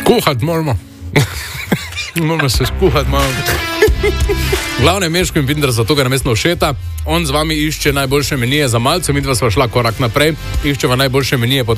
Skuhati moramo. Moramo se skuhati malo. Glavne Meško in Pinder zato, ker namestno Ošeta. On z vami išče najboljše menije za malce, midva sva šla korak naprej. Iščeva najboljše menije pod